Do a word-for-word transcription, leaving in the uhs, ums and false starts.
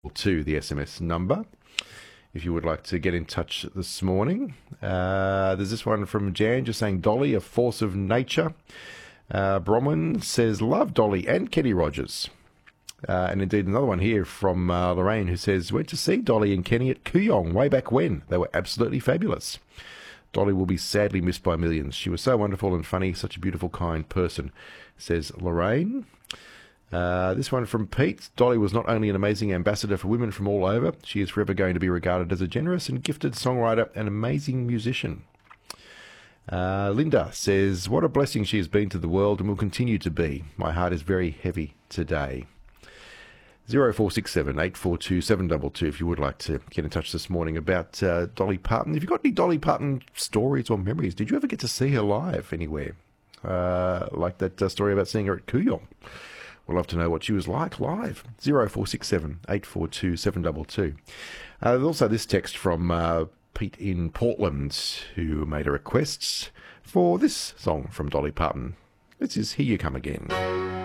to the S M S number if you would like to get in touch this morning. Uh, there's this one from Jan just saying, Dolly, a force of nature. Uh, Bronwyn says, love Dolly and Kenny Rogers. Uh, and indeed another one here from uh, Lorraine who says, went to see Dolly and Kenny at Kooyong way back when. They were absolutely fabulous. Dolly will be sadly missed by millions. She was so wonderful and funny, such a beautiful, kind person, says Lorraine. Uh, this one from Pete. Dolly was not only an amazing ambassador for women from all over, she is forever going to be regarded as a generous and gifted songwriter and amazing musician. Uh, Linda says, what a blessing she has been to the world and will continue to be. My heart is very heavy today. zero four six seven, eight four two, seven two two if you would like to get in touch this morning about uh, Dolly Parton. Have you got any Dolly Parton stories or memories? Did you ever get to see her live anywhere? Uh, like that uh, story about seeing her at Kooyong. We'd love to know what she was like live. zero four six seven, eight four two, seven two two. Uh, there's also this text from uh, Pete in Portland who made a request for this song from Dolly Parton. This is Here You Come Again.